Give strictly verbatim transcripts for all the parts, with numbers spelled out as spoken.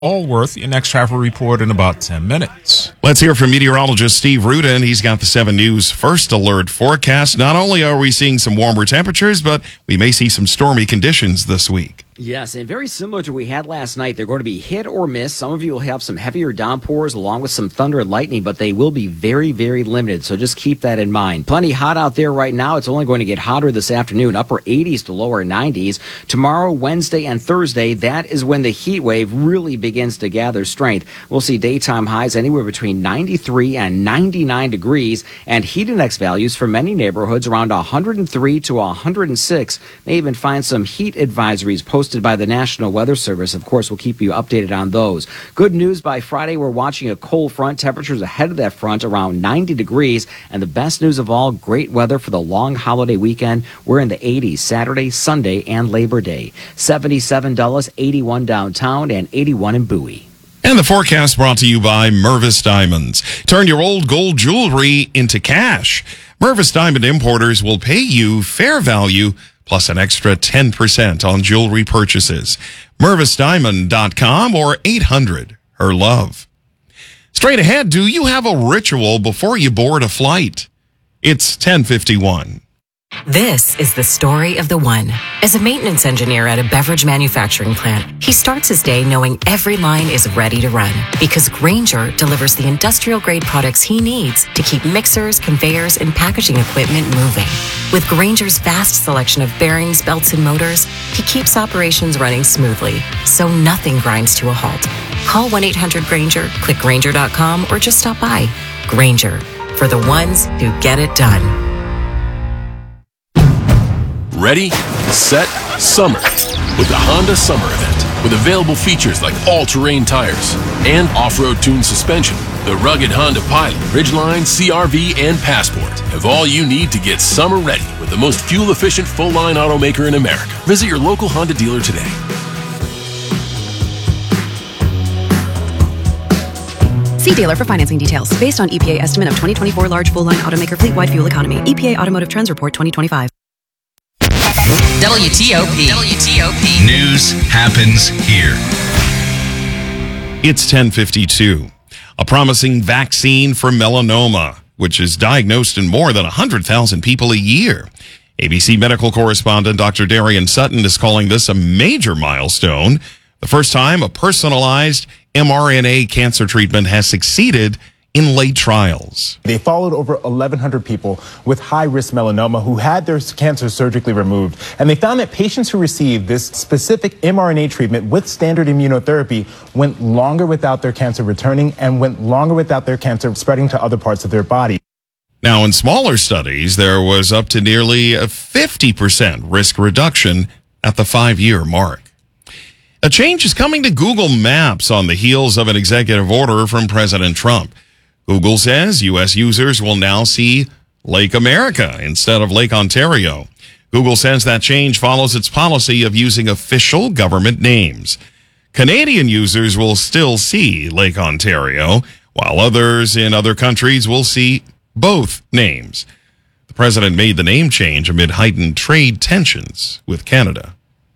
Allworth. Your next travel report in about ten minutes. Let's hear from meteorologist Steve Rudin. He's got the seven News First Alert forecast. Not only are we seeing some warmer temperatures, but we may see some stormy conditions this week. Yes, and very similar to what we had last night. They're going to be hit or miss. Some of you will have some heavier downpours along with some thunder and lightning, but they will be very, very limited. So just keep that in mind. Plenty hot out there right now. It's only going to get hotter this afternoon, upper eighties to lower nineties. Tomorrow, Wednesday, and Thursday, that is when the heat wave really begins to gather strength. We'll see daytime highs anywhere between ninety-three and ninety-nine degrees, and heat index values for many neighborhoods around one hundred three to one hundred six. May even find some heat advisories posted by the National Weather Service. Of course, we'll keep you updated on those. Good news, by Friday, we're watching a cold front. Temperatures ahead of that front around ninety degrees. And the best news of all, great weather for the long holiday weekend. We're in the eighties Saturday, Sunday, and Labor Day. seventy-seven Dulles, eighty-one downtown, and eighty-one in Bowie. And the forecast brought to you by Mervis Diamonds. Turn your old gold jewelry into cash. Mervis Diamond Importers will pay you fair value plus an extra ten percent on jewelry purchases. Mervis Diamond dot com or eight hundred her love. Straight ahead, do you have a ritual before you board a flight? It's ten fifty-one. This is the story of the one. As a maintenance engineer at a beverage manufacturing plant, he starts his day knowing every line is ready to run because Grainger delivers the industrial-grade products he needs to keep mixers, conveyors, and packaging equipment moving. With Grainger's vast selection of bearings, belts, and motors, he keeps operations running smoothly, so nothing grinds to a halt. Call one eight hundred Grainger, click Grainger dot com, or just stop by. Grainger, for the ones who get it done. Ready, set, summer with the Honda Summer Event. With available features like all-terrain tires and off-road tuned suspension, the rugged Honda Pilot, Ridgeline, C R V, and Passport have all you need to get summer ready with the most fuel-efficient full-line automaker in America. Visit your local Honda dealer today. See dealer for financing details. Based on E P A estimate of twenty twenty-four large full-line automaker fleet-wide fuel economy. E P A Automotive Trends Report twenty twenty-five. W T O P. W T O P. News happens here. It's ten fifty-two. A promising vaccine for melanoma, which is diagnosed in more than one hundred thousand people a year. A B C medical correspondent Doctor Darian Sutton is calling this a major milestone. The first time a personalized mRNA cancer treatment has succeeded in late trials. They followed over eleven hundred people with high-risk melanoma who had their cancer surgically removed, and they found that patients who received this specific mRNA treatment with standard immunotherapy went longer without their cancer returning and went longer without their cancer spreading to other parts of their body. Now, in smaller studies, there was up to nearly a fifty percent risk reduction at the five-year mark. A change is coming to Google Maps on the heels of an executive order from President Trump. Google says U S users will now see Lake America instead of Lake Ontario. Google says that change follows its policy of using official government names. Canadian users will still see Lake Ontario, while others in other countries will see both names. The president made the name change amid heightened trade tensions with Canada.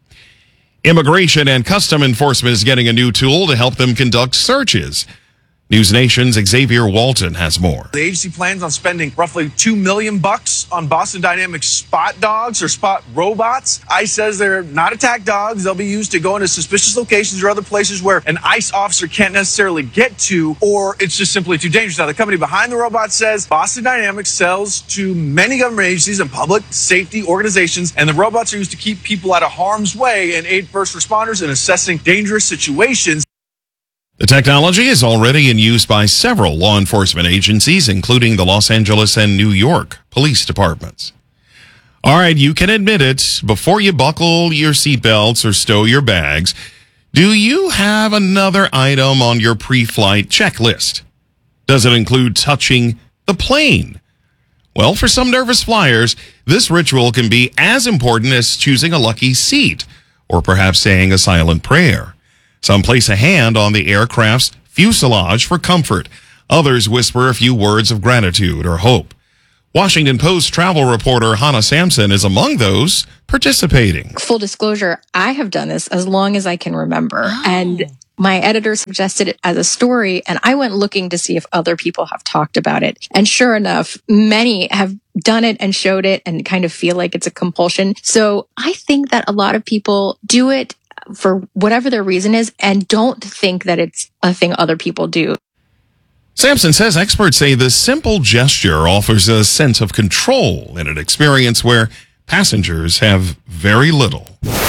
Immigration and Custom Enforcement is getting a new tool to help them conduct searches. News Nation's Xavier Walton has more. The agency plans on spending roughly two million bucks on Boston Dynamics spot dogs or spot robots. ICE says they're not attack dogs. They'll be used to go into suspicious locations or other places where an ICE officer can't necessarily get to, or it's just simply too dangerous. Now, the company behind the robot says Boston Dynamics sells to many government agencies and public safety organizations, and the robots are used to keep people out of harm's way and aid first responders in assessing dangerous situations. The technology is already in use by several law enforcement agencies, including the Los Angeles and New York police departments. All right, you can admit it. Before you buckle your seatbelts or stow your bags, do you have another item on your pre-flight checklist? Does it include touching the plane? Well, for some nervous flyers, this ritual can be as important as choosing a lucky seat or perhaps saying a silent prayer. Some place a hand on the aircraft's fuselage for comfort. Others whisper a few words of gratitude or hope. Washington Post travel reporter Hannah Sampson is among those participating. Full disclosure, I have done this as long as I can remember. Oh. And My editor suggested it as a story, and I went looking to see if other people have talked about it. And sure enough, many have done it and showed it and kind of feel like it's a compulsion. So I think that a lot of people do it for whatever their reason is and don't think that it's a thing other people do. Sampson says experts say the simple gesture offers a sense of control in an experience where passengers have very little.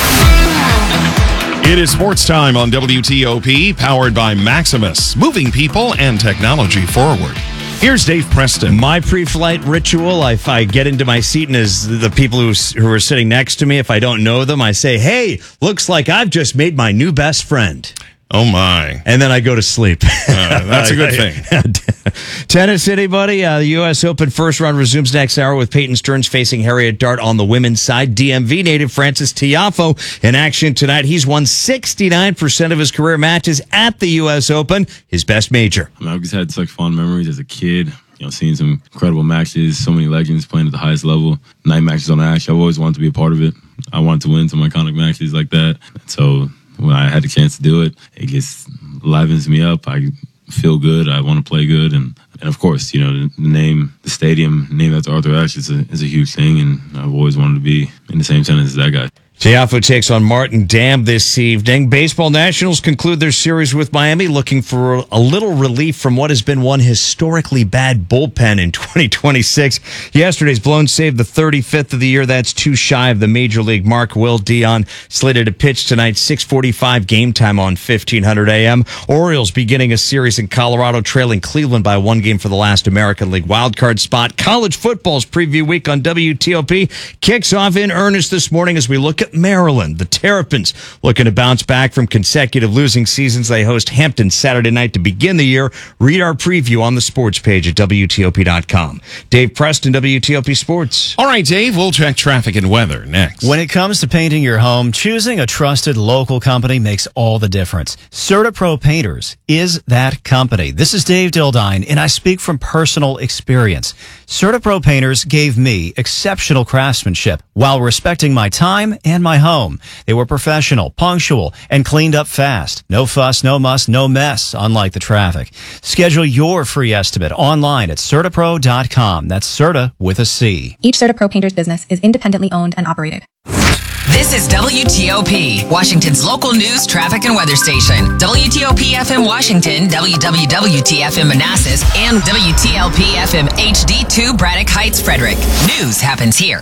It is sports time on W T O P, powered by Maximus, moving people and technology forward. Here's Dave Preston. My pre-flight ritual, if I get into my seat and as the people who, who are sitting next to me, if I don't know them, I say, hey, looks like I've just made my new best friend. Oh, my. And then I go to sleep. Uh, that's a good thing. Tennis, anybody? Uh, the U S Open first round resumes next hour with Peyton Stearns facing Harriet Dart on the women's side. D M V native Francis Tiafoe in action tonight. He's won sixty-nine percent of his career matches at the U S Open, his best major. I mean, I've just had such fond memories as a kid. You know, seeing some incredible matches, so many legends playing at the highest level, night matches on Ash. I've always wanted to be a part of it. I wanted to win some iconic matches like that. So when I had the chance to do it, it just livens me up. I feel good. I want to play good. And, and of course, you know, the name, the stadium, name after Arthur Ashe is a, is a huge thing. And I've always wanted to be in the same sentence as that guy. Tiafoe takes on Martin Dam this evening. Baseball Nationals conclude their series with Miami, looking for a little relief from what has been one historically bad bullpen in twenty twenty-six. Yesterday's blown save, the thirty-fifth of the year. That's too shy of the major league mark. Will Dion slated to pitch tonight, six forty-five game time on fifteen hundred A M. Orioles beginning a series in Colorado, trailing Cleveland by one game for the last American League wildcard spot. College football's preview week on W T O P kicks off in earnest this morning as we look at Maryland. The Terrapins looking to bounce back from consecutive losing seasons. They host Hampton Saturday night to begin the year. Read our preview on the sports page at W T O P dot com. Dave Preston, W T O P Sports. All right, Dave, we'll check traffic and weather next. When it comes to painting your home, choosing a trusted local company makes all the difference. CertaPro Painters is that company. This is Dave Dildine, and I speak from personal experience. CertaPro Painters gave me exceptional craftsmanship while respecting my time and my home. They were professional, punctual, and cleaned up fast. No fuss, no muss, no mess, unlike the traffic. Schedule your free estimate online at CertaPro dot com. That's Certa with a C. Each CertaPro Painters business is independently owned and operated. This is W T O P, Washington's local news, traffic, and weather station. W T O P F M Washington, W W W T F M Manassas, and W T L P F M H D two Braddock Heights, Frederick. News happens here.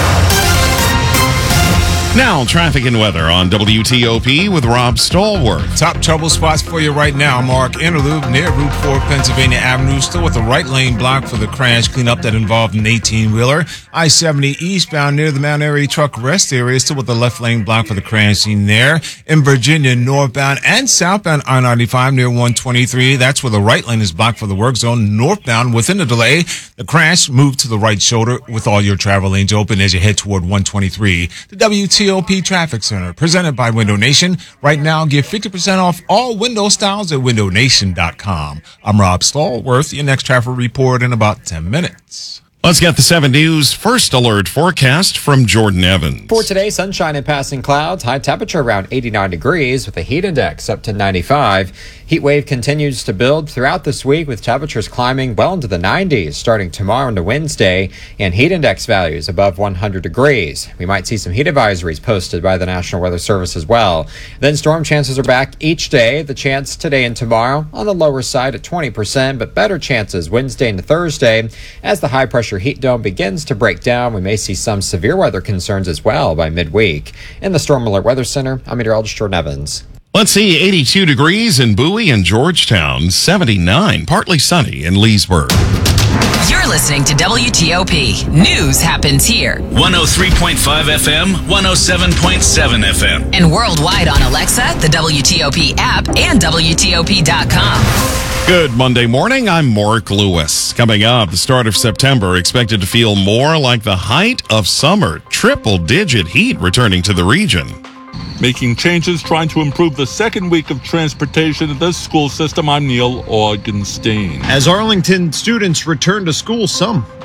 Now, traffic and weather on W T O P with Rob Stallworth. Top trouble spots for you right now. Mark Interloop near Route four Pennsylvania Avenue, still with the right lane blocked for the crash cleanup that involved an eighteen-wheeler. I seventy eastbound near the Mount Airy truck rest area, still with the left lane blocked for the crash scene there. In Virginia, northbound and southbound I ninety-five near one twenty-three. That's where the right lane is blocked for the work zone. Northbound, within the delay, the crash moved to the right shoulder with all your travel lanes open as you head toward one twenty-three. The W T O P Traffic Center, presented by Window Nation. Right now, get fifty percent off all window styles at window nation dot com. I'm Rob Stallworth. Your next traffic report in about ten minutes. Let's get the seven News First Alert forecast from Jordan Evans. For today, sunshine and passing clouds, high temperature around eighty-nine degrees with a heat index up to ninety-five. Heat wave continues to build throughout this week with temperatures climbing well into the nineties starting tomorrow into Wednesday and heat index values above one hundred degrees. We might see some heat advisories posted by the National Weather Service as well. Then storm chances are back each day. The chance today and tomorrow on the lower side at twenty percent, but better chances Wednesday and Thursday as the high pressure heat dome begins to break down. We may see some severe weather concerns as well by midweek. In the Storm Alert Weather Center, I'm meteorologist Jordan Evans. Let's see, eighty-two degrees in Bowie and Georgetown, seventy-nine, partly sunny in Leesburg. You're listening to W T O P. News happens here. one oh three point five F M, one oh seven point seven F M. And worldwide on Alexa, the W T O P app, and W T O P dot com. Good Monday morning. I'm Mark Lewis. Coming up, the start of September expected to feel more like the height of summer. Triple-digit heat returning to the region. Making changes, trying to improve the second week of transportation in the school system. I'm Neil Augenstein. As Arlington students return to school, some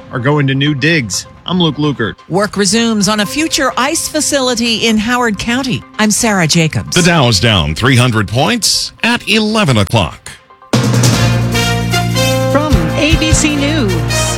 are going to new digs. I'm Luke Lukert. Work resumes on a future ice facility in Howard County. I'm Sarah Jacobs. The Dow's down three hundred points at eleven o'clock. From A B C News,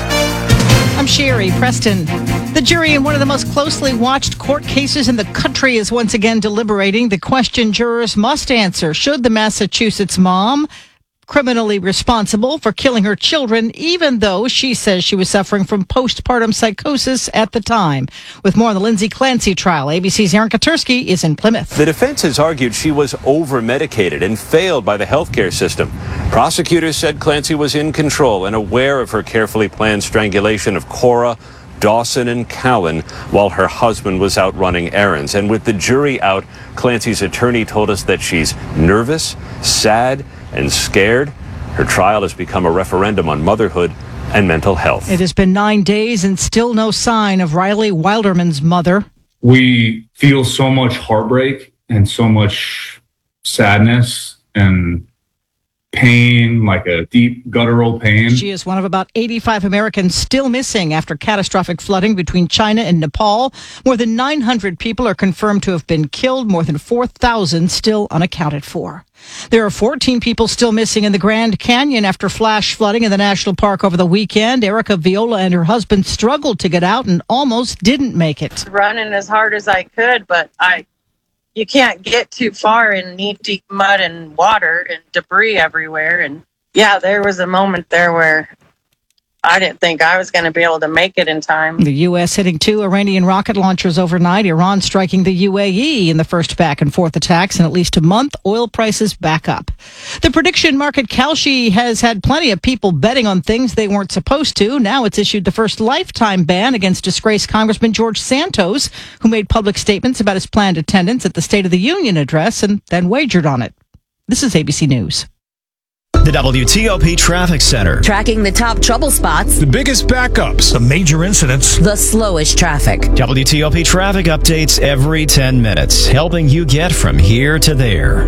I'm Sherry Preston. The jury in one of the most closely watched court cases in the country is once again deliberating the question jurors must answer. Should the Massachusetts mom criminally responsible for killing her children, even though she says she was suffering from postpartum psychosis at the time? With more on the Lindsay Clancy trial, A B C's Aaron Katursky is in Plymouth. The defense has argued she was over-medicated and failed by the healthcare system. Prosecutors said Clancy was in control and aware of her carefully planned strangulation of Cora, Dawson, and Cowan while her husband was out running errands. And with the jury out, Clancy's attorney told us that she's nervous, sad, and scared. Her trial has become a referendum on motherhood and mental health. It has been nine days and still no sign of Riley Wilderman's mother. We feel so much heartbreak and so much sadness and pain, like a deep guttural pain. She is one of about eighty-five Americans still missing after catastrophic flooding between China and Nepal. More than nine hundred people are confirmed to have been killed, more than four thousand still unaccounted for. There are fourteen people still missing in the Grand Canyon after flash flooding in the national park over the weekend. Erica Viola and her husband struggled to get out and almost didn't make it. Running as hard as I could, but I you can't get too far in knee-deep mud and water and debris everywhere. And yeah, there was a moment there where I didn't think I was going to be able to make it in time. The U S hitting two Iranian rocket launchers overnight. Iran striking the U A E in the first back and forth attacks in at least a month. Oil prices back up. The prediction market Kalshi has had plenty of people betting on things they weren't supposed to. Now it's issued the first lifetime ban against disgraced Congressman George Santos, who made public statements about his planned attendance at the State of the Union address and then wagered on it. This is A B C News. The W T O P Traffic Center. Tracking the top trouble spots. The biggest backups. The major incidents. The slowest traffic. W T O P traffic updates every ten minutes, helping you get from here to there.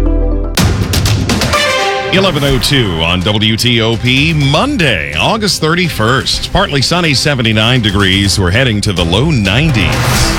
eleven oh two on W T O P, Monday, August thirty-first. Partly sunny, seventy-nine degrees. We're heading to the low nineties.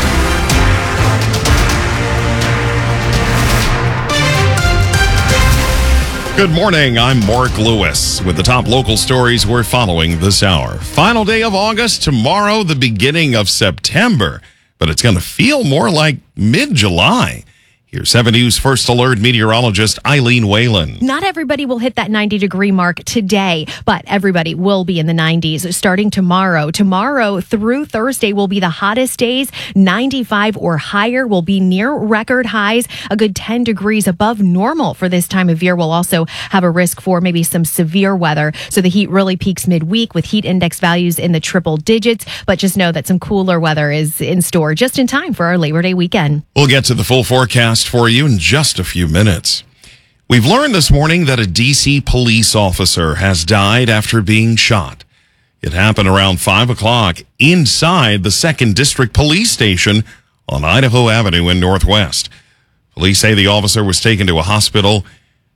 Good morning, I'm Mark Lewis with the top local stories we're following this hour. Final day of August, tomorrow the beginning of September, but it's going to feel more like mid-July. Here's seven News First Alert meteorologist Eileen Whalen. Not everybody will hit that ninety degree mark today, but everybody will be in the nineties starting tomorrow. Tomorrow through Thursday will be the hottest days. ninety-five or higher will be near record highs, a good ten degrees above normal for this time of year. We'll also have a risk for maybe some severe weather. So the heat really peaks midweek with heat index values in the triple digits, but just know that some cooler weather is in store just in time for our Labor Day weekend. We'll get to the full forecast for you in just a few minutes. We've learned this morning that a D C police officer has died after being shot. It happened around five o'clock inside the second District Police Station on Idaho Avenue in Northwest. Police say the officer was taken to a hospital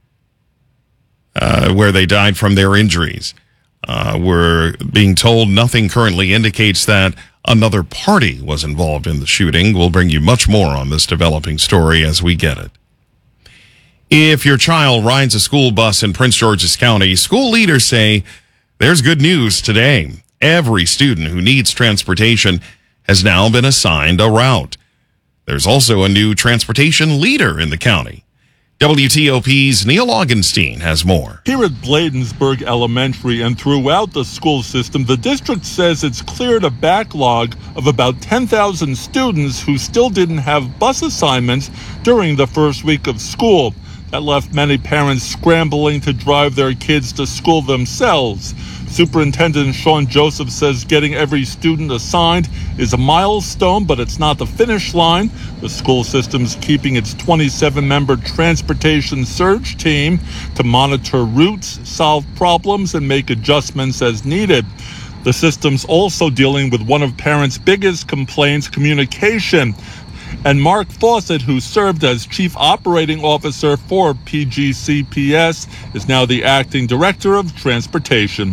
uh, where they died from their injuries. Uh, we're being told nothing currently indicates that another party was involved in the shooting. We'll bring you much more on this developing story as we get it. If your child rides a school bus in Prince George's County, school leaders say there's good news today. Every student who needs transportation has now been assigned a route. There's also a new transportation leader in the county. W T O P's Neil Augenstein has more. Here at Bladensburg Elementary and throughout the school system, the district says it's cleared a backlog of about ten thousand students who still didn't have bus assignments during the first week of school. That left many parents scrambling to drive their kids to school themselves. Superintendent Sean Joseph says getting every student assigned is a milestone, but it's not the finish line. The school system's keeping its twenty-seven member transportation surge team to monitor routes, solve problems, and make adjustments as needed. The system's also dealing with one of parents' biggest complaints, communication. And Mark Fawcett, who served as Chief Operating Officer for P G C P S, is now the Acting Director of Transportation.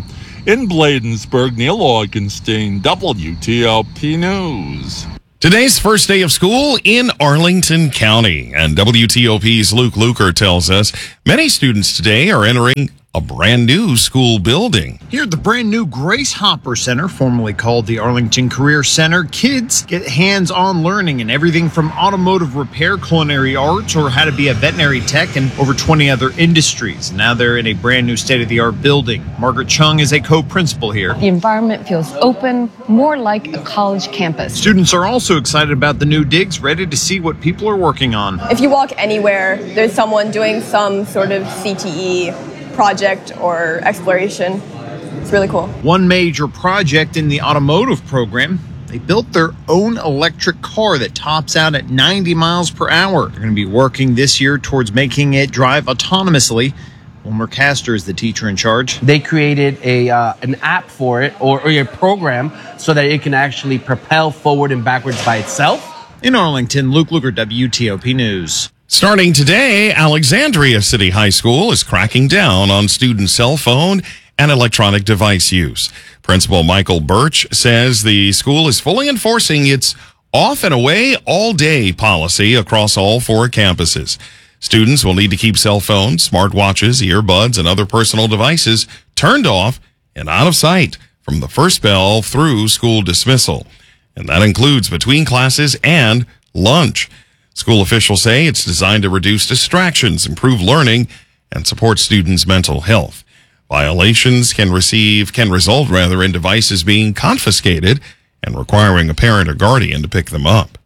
In Bladensburg, Neil Augenstein, W T L P News. Today's first day of school in Arlington County, and W T O P's Luke Luker tells us many students today are entering a brand new school building. Here at the brand new Grace Hopper Center, formerly called the Arlington Career Center, kids get hands-on learning in everything from automotive repair, culinary arts, or how to be a veterinary tech, and over twenty other industries. Now they're in a brand new state-of-the-art building. Margaret Chung is a co-principal here. The environment feels open, more like a college campus. Students are also excited about the new digs, ready to see what people are working on. If you walk anywhere, there's someone doing some sort of C T E project or exploration. It's really cool. One major project in the automotive program, they built their own electric car that tops out at ninety miles per hour. They're going to be working this year towards making it drive autonomously. Wilmer Castor is the teacher in charge. They created a uh, an app for it, or, or a program, so that it can actually propel forward and backwards by itself. In Arlington, Luke Luker, W T O P News. Starting today, Alexandria City High School is cracking down on student cell phone and electronic device use. Principal Michael Birch says the school is fully enforcing its off and away all day policy across all four campuses. Students will need to keep cell phones, smartwatches, earbuds, and other personal devices turned off and out of sight from the first bell through school dismissal. And that includes between classes and lunch. School officials say it's designed to reduce distractions, improve learning, and support students' mental health. Violations can receive, can result rather in devices being confiscated and requiring a parent or guardian to pick them up.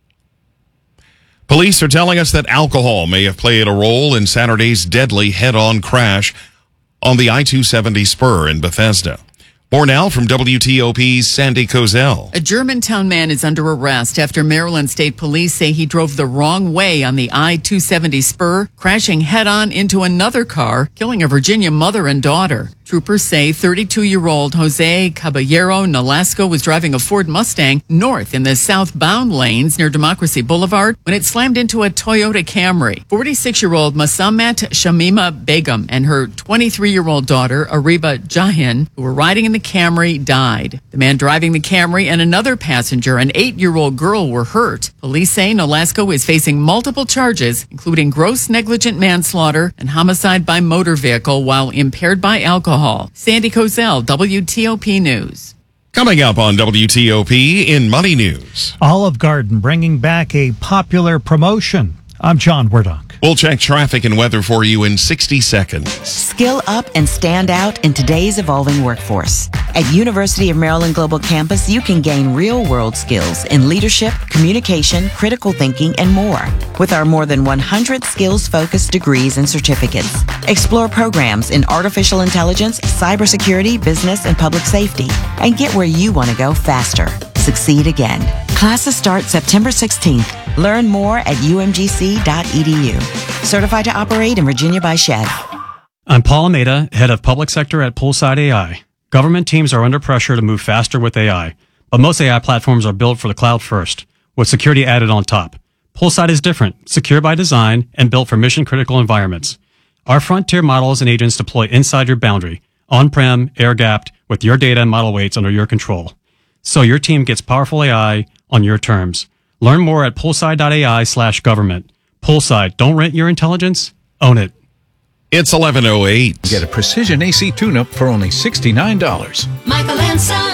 Police are telling us that alcohol may have played a role in Saturday's deadly head-on crash on the I two seventy spur in Bethesda. More now from W T O P's Sandy Kozel. A Germantown man is under arrest after Maryland State Police say he drove the wrong way on the I two seventy spur, crashing head-on into another car, killing a Virginia mother and daughter. Troopers say thirty-two-year-old Jose Caballero Nolasco was driving a Ford Mustang north in the southbound lanes near Democracy Boulevard when it slammed into a Toyota Camry. forty-six-year-old Masamat Shamima Begum and her twenty-three-year-old daughter, Ariba Jahin, who were riding in the Camry, died. The man driving the Camry and another passenger, an eight-year-old girl, were hurt. Police say Nolasco is facing multiple charges, including gross negligent manslaughter and homicide by motor vehicle while impaired by alcohol. Sandy Kozel, W T O P News. Coming up on W T O P in Money News. Olive Garden bringing back a popular promotion. I'm John Werdonk. We'll check traffic and weather for you in sixty seconds. Skill up and stand out in today's evolving workforce. At University of Maryland Global Campus, you can gain real-world skills in leadership, communication, critical thinking, and more. With our more than one hundred skills-focused degrees and certificates. Explore programs in artificial intelligence, cybersecurity, business, and public safety. And get where you want to go faster. Succeed again. Classes start September sixteenth. Learn more at U M G C dot E D U. Certified to operate in Virginia by S H E V. I'm Paul Almeida, head of public sector at Poolside A I. Government teams are under pressure to move faster with A I, but most A I platforms are built for the cloud first, with security added on top. Poolside is different, secure by design, and built for mission-critical environments. Our frontier models and agents deploy inside your boundary, on-prem, air-gapped, with your data and model weights under your control. So your team gets powerful A I on your terms. Learn more at poolside.ai slash government. Poolside, don't rent your intelligence, own it. It's eleven oh eight. Get a precision A C tune-up for only sixty-nine dollars. Michael and Son.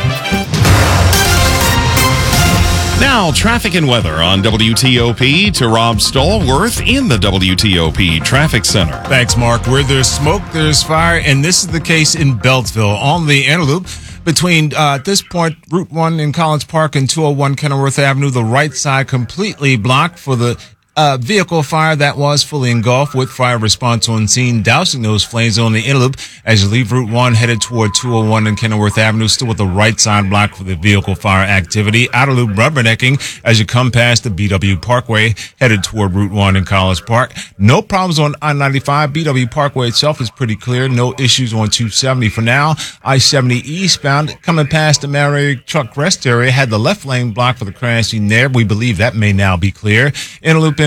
Now, traffic and weather on W T O P to Rob Stallworth in the W T O P Traffic Center. Thanks, Mark. Where there's smoke, there's fire, and this is the case in Beltsville on the Inner Loop. Between, uh, at this point, Route one in Collins Park and two oh one Kenilworth Avenue, the right side completely blocked for the uh, vehicle fire that was fully engulfed with fire response on scene, dousing those flames on the inner loop as you leave Route one headed toward two oh one and Kenilworth Avenue, still with the right side blocked for the vehicle fire activity. Outer loop rubbernecking as you come past the B W Parkway headed toward Route one in Collins Park. No problems on I ninety-five. B W Parkway itself is pretty clear. No issues on two seventy for now. I seventy eastbound coming past the Mary Truck Rest area had the left lane blocked for the crashing there. We believe that may now be clear. Inner loop in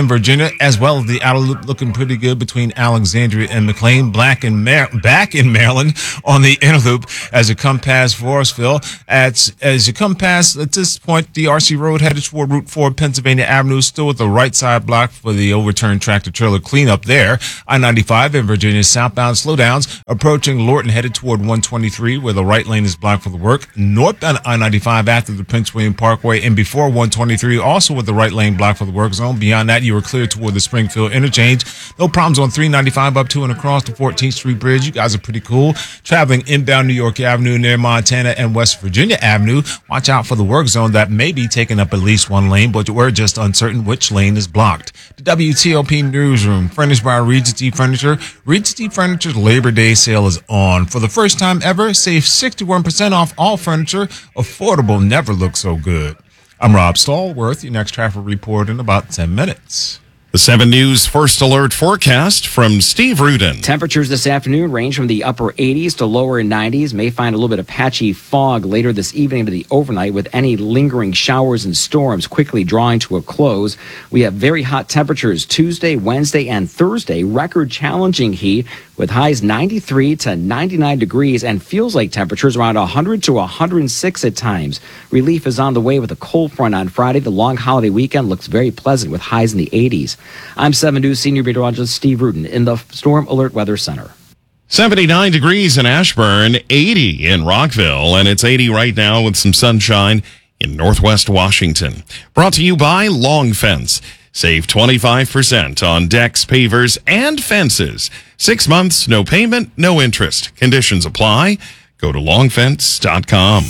in Virginia, as well as the outer loop looking pretty good between Alexandria and McLean. Black in Mar- back in Maryland on the inner loop as you come past Forestville. As, as you come past, at this point, the R C Road headed toward Route four, Pennsylvania Avenue, still with the right side block for the overturned tractor trailer cleanup there. I ninety-five in Virginia, southbound slowdowns approaching Lorton headed toward one twenty-three, where the right lane is blocked for the work. Northbound I ninety-five after the Prince William Parkway and before one twenty-three, also with the right lane blocked for the work zone. Beyond that, you were clear toward the Springfield interchange. No problems on three ninety-five up to and across the fourteenth Street Bridge. You guys are pretty cool. Traveling inbound New York Avenue near Montana and West Virginia Avenue. Watch out for the work zone that may be taking up at least one lane, but we're just uncertain which lane is blocked. The W T O P Newsroom, furnished by Regency Furniture. Regency Furniture's Labor Day sale is on. For the first time ever, save sixty-one percent off all furniture. Affordable never looks so good. I'm Rob Stallworth, your next traffic report in about ten minutes. The seven News First Alert forecast from Steve Rudin. Temperatures this afternoon range from the upper eighties to lower nineties. May find a little bit of patchy fog later this evening into the overnight, with any lingering showers and storms quickly drawing to a close. We have very hot temperatures Tuesday, Wednesday, and Thursday. Record challenging heat with highs ninety-three to ninety-nine degrees and feels like temperatures around one hundred to one hundred six at times. Relief is on the way with a cold front on Friday. The long holiday weekend looks very pleasant with highs in the eighties. I'm seven News Senior Meteorologist Steve Rudin in the Storm Alert Weather Center. seventy-nine degrees in Ashburn, eighty in Rockville, and it's eighty right now with some sunshine in Northwest Washington. Brought to you by Long Fence. Save twenty-five percent on decks, pavers, and fences. Six months, no payment, no interest. Conditions apply. Go to long fence dot com.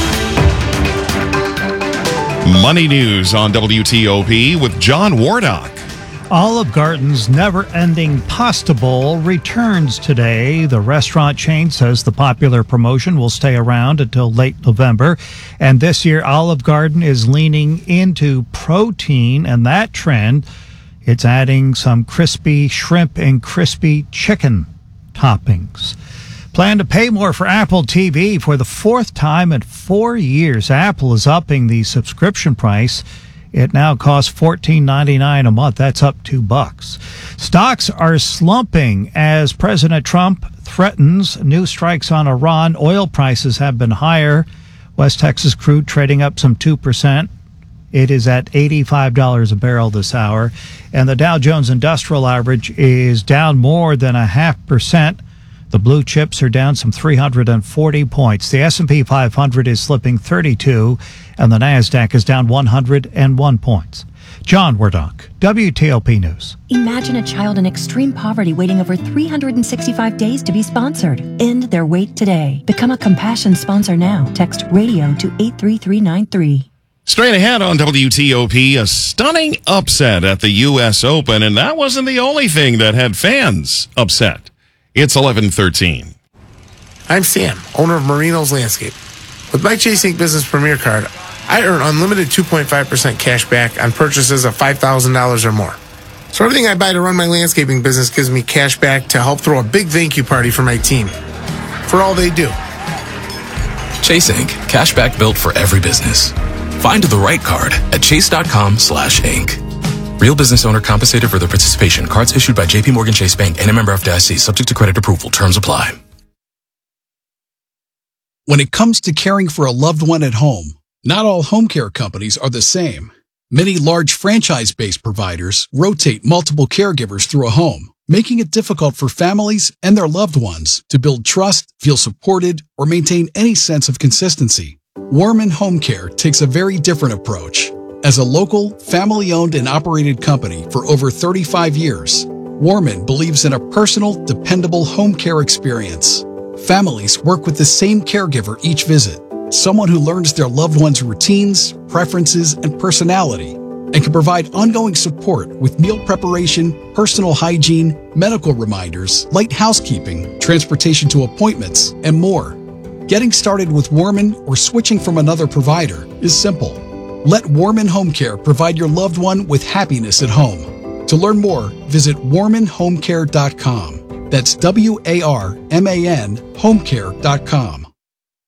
Money News on W T O P with John Wardock. Olive Garden's never-ending Pasta Bowl returns today. The restaurant chain says the popular promotion will stay around until late November. And this year, Olive Garden is leaning into protein, and that trend, it's adding some crispy shrimp and crispy chicken toppings. Plan to pay more for Apple T V for the fourth time in four years. Apple is upping the subscription price. It now costs fourteen ninety-nine a month. That's up two bucks. Stocks are slumping as President Trump threatens new strikes on Iran. Oil prices have been higher. West Texas crude trading up some two percent. It is at eighty-five dollars a barrel this hour. And the Dow Jones Industrial Average is down more than a half percent. The blue chips are down some three hundred forty points. The S and P five hundred is slipping thirty-two, and the NASDAQ is down one hundred one points. John Wardock, W T O P News. Imagine a child in extreme poverty waiting over three hundred sixty-five days to be sponsored. End their wait today. Become a Compassion sponsor now. Text RADIO to eight three three nine three. Straight ahead on W T O P, a stunning upset at the U S Open, and that wasn't the only thing that had fans upset. It's eleven thirteen. I'm Sam, owner of Marino's Landscape. With my Chase Incorporated Business Premier Card, I earn unlimited two point five percent cash back on purchases of five thousand dollars or more. So everything I buy to run my landscaping business gives me cash back to help throw a big thank you party for my team. For all they do. Chase Incorporated. Cash back built for every business. Find the right card at chase.com slash inc. Real business owner compensated for their participation. Cards issued by J P Morgan Chase Bank and a member of F D I C. Subject to credit approval. Terms apply. When it comes to caring for a loved one at home, not all home care companies are the same. Many large franchise-based providers rotate multiple caregivers through a home, making it difficult for families and their loved ones to build trust, feel supported, or maintain any sense of consistency. Warman Home Care takes a very different approach. As a local, family-owned and operated company for over thirty-five years, Warman believes in a personal, dependable home care experience. Families work with the same caregiver each visit, someone who learns their loved one's routines, preferences, and personality, and can provide ongoing support with meal preparation, personal hygiene, medical reminders, light housekeeping, transportation to appointments, and more. Getting started with Warman or switching from another provider is simple. Let Warman Home Care provide your loved one with happiness at home. To learn more, visit warman home care dot com. That's W A R M A N home care dot com.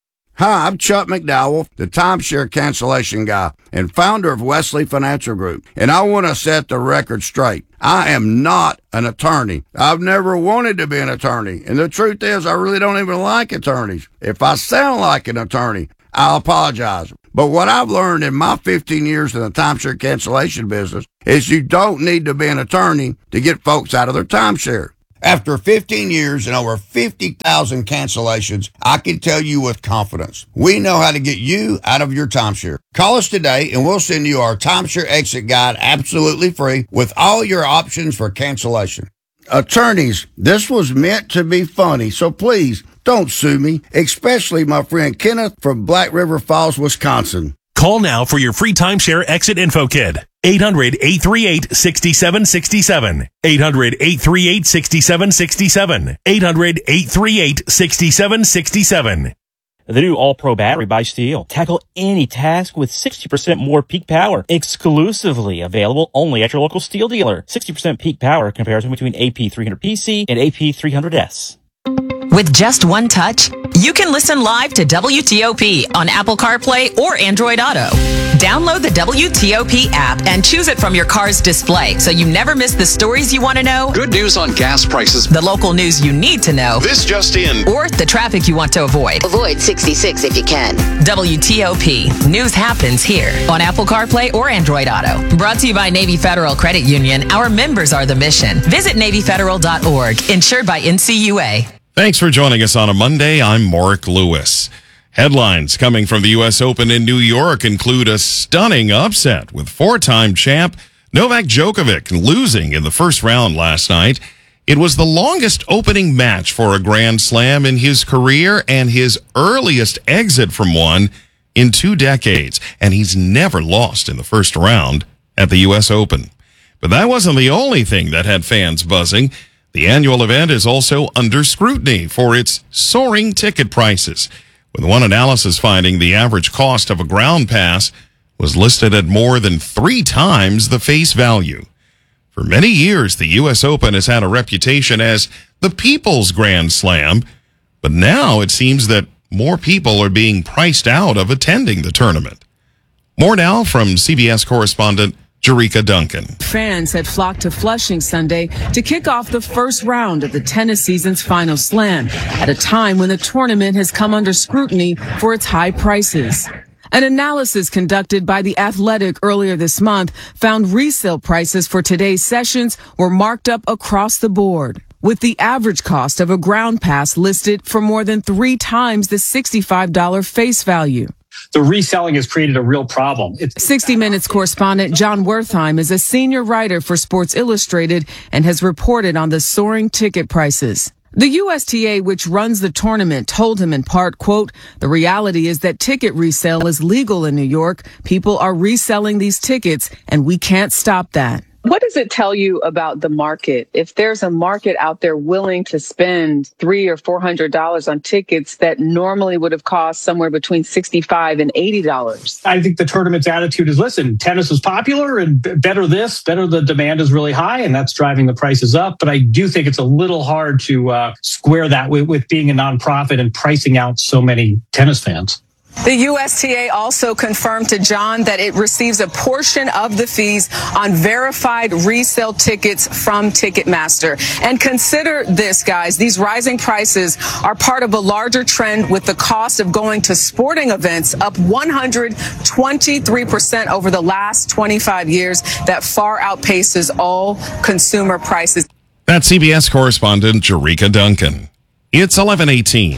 Hi, I'm Chuck McDowell, the timeshare cancellation guy and founder of Wesley Financial Group, and I want to set the record straight. I am not an attorney. I've never wanted to be an attorney, and the truth is I really don't even like attorneys. If I sound like an attorney, I'll apologize. But what I've learned in my fifteen years in the timeshare cancellation business is you don't need to be an attorney to get folks out of their timeshare. After fifteen years and over fifty thousand cancellations, I can tell you with confidence, we know how to get you out of your timeshare. Call us today and we'll send you our timeshare exit guide absolutely free with all your options for cancellation. Attorneys, this was meant to be funny, so please don't sue me, especially my friend Kenneth from Black River Falls, Wisconsin. Call now for your free timeshare exit info kit. eight hundred, eight three eight, six seven six seven. eight hundred, eight three eight, six seven six seven. eight hundred, eight three eight, six seven six seven. The new All-Pro battery by Steel. Tackle any task with sixty percent more peak power. Exclusively available only at your local Steel dealer. sixty percent peak power comparison between A P three hundred P C and A P three hundred S. With just one touch, you can listen live to W T O P on Apple CarPlay or Android Auto. Download the W T O P app and choose it from your car's display so you never miss the stories you want to know. Good news on gas prices. The local news you need to know. This just in. Or the traffic you want to avoid. Avoid sixty-six if you can. W T O P. News happens here on Apple CarPlay or Android Auto. Brought to you by Navy Federal Credit Union. Our members are the mission. Visit Navy Federal dot org. Insured by N C U A. Thanks for joining us on a Monday. I'm Mark Lewis. Headlines coming from the U S Open in New York include a stunning upset with four-time champ Novak Djokovic losing in the first round last night. It was the longest opening match for a Grand Slam in his career and his earliest exit from one in two decades, and he's never lost in the first round at the U S Open. But that wasn't the only thing that had fans buzzing. The annual event is also under scrutiny for its soaring ticket prices, with one analysis finding the average cost of a ground pass was listed at more than three times the face value. For many years, the U S Open has had a reputation as the people's Grand Slam, but now it seems that more people are being priced out of attending the tournament. More now from C B S correspondent Jerika Duncan. Fans had flocked to Flushing Sunday to kick off the first round of the tennis season's final slam at a time when the tournament has come under scrutiny for its high prices. An analysis conducted by The Athletic earlier this month found resale prices for today's sessions were marked up across the board, with the average cost of a ground pass listed for more than three times the sixty-five dollars face value. The reselling has created a real problem. It's- sixty minutes correspondent John Wertheim is a senior writer for Sports Illustrated and has reported on the soaring ticket prices. The U S T A, which runs the tournament, told him in part, quote, "The reality is that ticket resale is legal in New York. People are reselling these tickets, and we can't stop that." What does it tell you about the market? If there's a market out there willing to spend three or four hundred dollars on tickets that normally would have cost somewhere between sixty-five and eighty dollars. I think the tournament's attitude is, listen, tennis is popular and b- better this, better the demand is really high, and that's driving the prices up. But I do think it's a little hard to uh, square that with, with being a nonprofit and pricing out so many tennis fans. The U S T A also confirmed to John that it receives a portion of the fees on verified resale tickets from Ticketmaster. And consider this, guys. These rising prices are part of a larger trend with the cost of going to sporting events up one hundred twenty-three percent over the last twenty-five years. That far outpaces all consumer prices. That's C B S correspondent Jerika Duncan. It's eleven eighteen.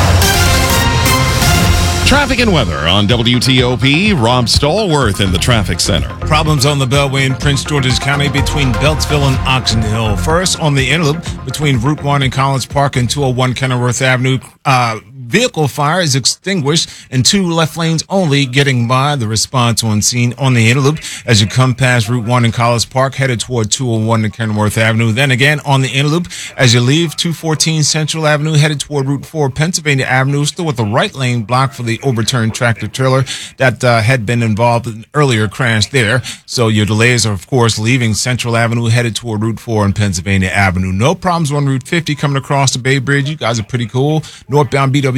Traffic and weather on W T O P. Rob Stallworth in the traffic center. Problems on the Beltway in Prince George's County between Beltsville and Oxon Hill. First, on the interloop between Route one and Collins Park and two oh one Kenilworth Avenue. Uh, vehicle fire is extinguished and two left lanes only getting by. The response on scene on the interloop as you come past Route one and Collins Park headed toward two oh one and Kenilworth Avenue. Then again on the interloop as you leave two fourteen Central Avenue headed toward Route four Pennsylvania Avenue, still with the right lane blocked for the overturned tractor trailer that uh, had been involved in an earlier crash there. So your delays are, of course, leaving Central Avenue headed toward Route four and Pennsylvania Avenue. No problems on Route fifty coming across the Bay Bridge. You guys are pretty cool. Northbound B W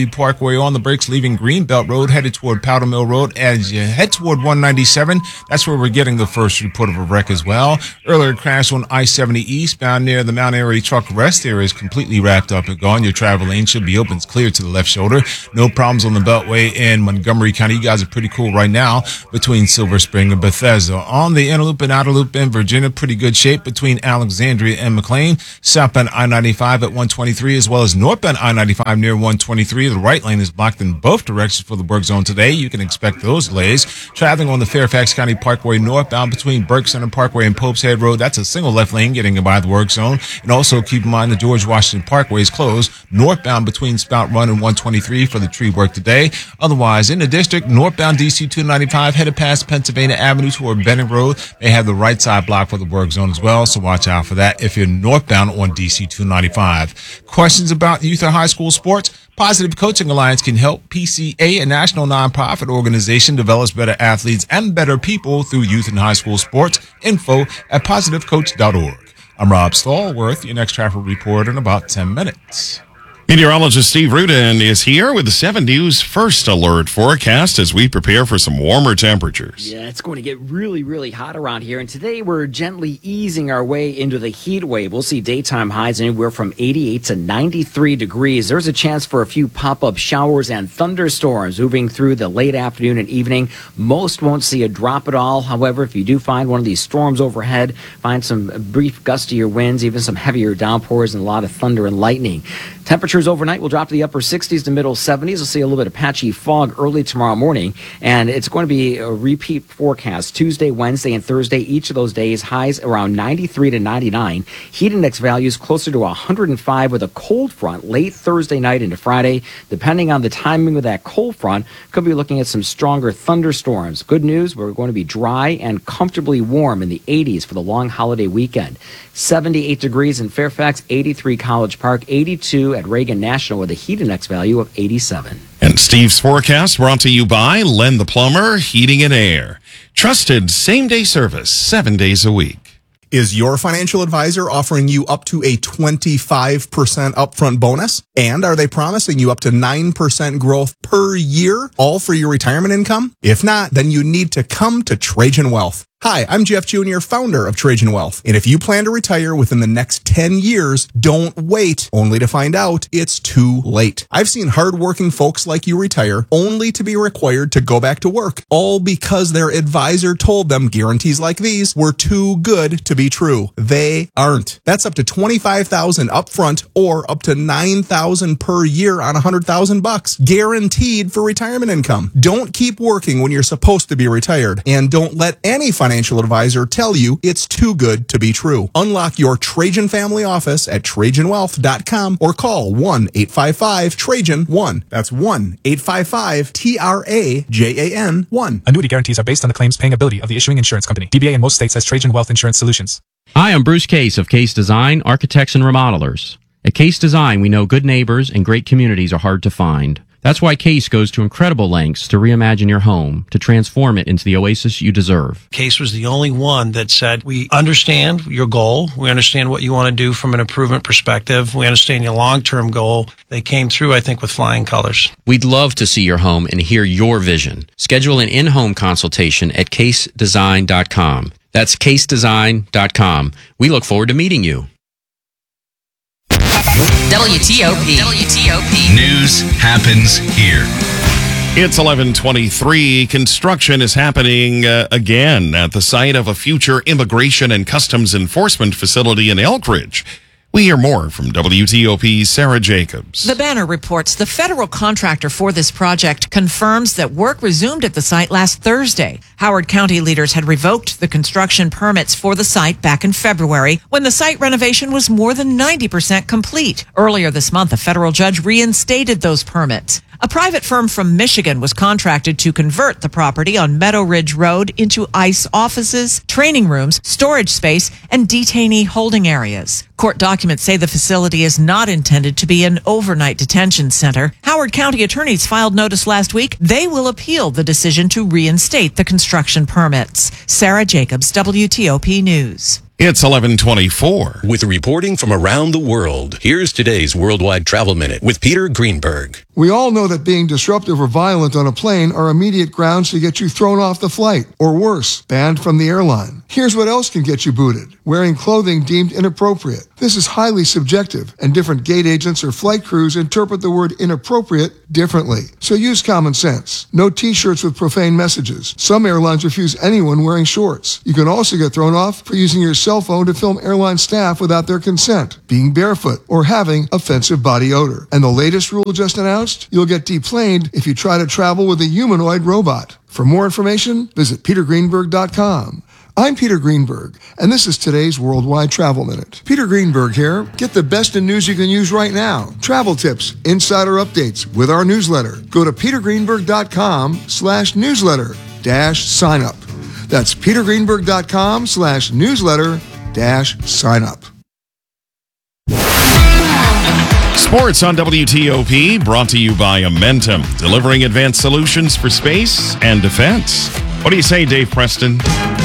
County Parkway on the brakes, leaving Greenbelt Road, headed toward Powder Mill Road. As you head toward one ninety-seven, that's where we're getting the first report of a wreck as well. Earlier crash on I seventy eastbound near the Mount Airy truck rest area is completely wrapped up and gone. Your travel lane should be open. It's clear to the left shoulder. No problems on the Beltway in Montgomery County. You guys are pretty cool right now between Silver Spring and Bethesda. On the inner loop and outer loop in Virginia, pretty good shape between Alexandria and McLean. Southbound I ninety-five at one twenty-three, as well as northbound I ninety-five near one twenty-three. The right lane is blocked in both directions for the work zone today. You can expect those delays. Traveling on the Fairfax County Parkway northbound between Burke Center Parkway and Pope's Head Road, that's a single left lane getting by the work zone. And also keep in mind the George Washington Parkway is closed northbound between Spout Run and one twenty-three for the tree work today. Otherwise, in the district, northbound D C two ninety-five headed past Pennsylvania Avenue toward Benning Road. They have the right side blocked for the work zone as well, so watch out for that if you're northbound on D C two ninety-five. Questions about youth or high school sports? Positive Coaching Alliance can help. P C A, a national nonprofit organization, develops better athletes and better people through youth and high school sports. Info at positive coach dot org. I'm Rob Stallworth, your next traffic report in about ten minutes. Meteorologist Steve Rudin is here with the seven News First Alert forecast as we prepare for some warmer temperatures. Yeah, it's going to get really, really hot around here. And today we're gently easing our way into the heat wave. We'll see daytime highs anywhere from eighty-eight to ninety-three degrees. There's a chance for a few pop-up showers and thunderstorms moving through the late afternoon and evening. Most won't see a drop at all. However, if you do find one of these storms overhead, find some brief gustier winds, even some heavier downpours and a lot of thunder and lightning. Temperatures overnight will drop to the upper sixties to middle seventies. We'll see a little bit of patchy fog early tomorrow morning, and it's going to be a repeat forecast Tuesday, Wednesday, and Thursday. Each of those days, highs around ninety-three to ninety-nine. Heat index values closer to one hundred five with a cold front late Thursday night into Friday. Depending on the timing of that cold front, could be looking at some stronger thunderstorms. Good news, we're going to be dry and comfortably warm in the eighties for the long holiday weekend. seventy-eight degrees in Fairfax, eighty-three College Park, eighty-two at Reagan National with a heat index value of eighty-seven. And Steve's forecast brought to you by Len the Plumber, Heating and Air. Trusted same-day service, seven days a week. Is your financial advisor offering you up to a twenty-five percent upfront bonus? And are they promising you up to nine percent growth per year, all for your retirement income? If not, then you need to come to Trajan Wealth. Hi, I'm Jeff Junior, founder of Trajan Wealth. And if you plan to retire within the next ten years, don't wait only to find out it's too late. I've seen hardworking folks like you retire only to be required to go back to work, all because their advisor told them guarantees like these were too good to be true. They aren't. That's up to twenty-five thousand dollars upfront or up to nine thousand dollars per year on one hundred thousand bucks, guaranteed for retirement income. Don't keep working when you're supposed to be retired, and don't let any financial Financial advisor tell you it's too good to be true. Unlock your Trajan family office at Trajan Wealth dot com or call one eight five five Trajan one. That's one eight five five T R A J A N one. Annuity guarantees are based on the claims paying ability of the issuing insurance company. D B A in most states has Trajan Wealth Insurance Solutions. Hi, I'm Bruce Case of Case Design, Architects and Remodelers. At Case Design, we know good neighbors and great communities are hard to find. That's why Case goes to incredible lengths to reimagine your home, to transform it into the oasis you deserve. Case was the only one that said, we understand your goal. We understand what you want to do from an improvement perspective. We understand your long-term goal. They came through, I think, with flying colors. We'd love to see your home and hear your vision. Schedule an in-home consultation at case design dot com. That's case design dot com. We look forward to meeting you. W T O P. W T O P. News happens here. It's eleven twenty-three. Construction is happening uh, again at the site of a future Immigration and Customs Enforcement facility in Elkridge. We hear more from W T O P's Sarah Jacobs. The Banner reports the federal contractor for this project confirms that work resumed at the site last Thursday. Howard County leaders had revoked the construction permits for the site back in February when the site renovation was more than ninety percent complete. Earlier this month, a federal judge reinstated those permits. A private firm from Michigan was contracted to convert the property on Meadow Ridge Road into ICE offices, training rooms, storage space, and detainee holding areas. Court documents say the facility is not intended to be an overnight detention center. Howard County attorneys filed notice last week. They will appeal the decision to reinstate the construction permits. Sarah Jacobs, W T O P News. It's eleven twenty-four. With reporting from around the world, here's today's Worldwide Travel Minute with Peter Greenberg. We all know that being disruptive or violent on a plane are immediate grounds to get you thrown off the flight, or worse, banned from the airline. Here's what else can get you booted: wearing clothing deemed inappropriate. This is highly subjective, and different gate agents or flight crews interpret the word inappropriate differently. So use common sense. No t-shirts with profane messages. Some airlines refuse anyone wearing shorts. You can also get thrown off for using your cell phone to film airline staff without their consent, being barefoot, or having offensive body odor. And the latest rule just announced: you'll get deplaned if you try to travel with a humanoid robot. For more information, visit peter greenberg dot com. I'm Peter Greenberg, and this is today's Worldwide Travel Minute. Peter Greenberg here. Get the best in news you can use right now. Travel tips, insider updates with our newsletter. Go to peter greenberg dot com slash newsletter dash sign up. That's peter greenberg dot com slash newsletter dash sign up. Sports on W T O P, brought to you by Amentum, delivering advanced solutions for space and defense. What do you say, Dave Preston?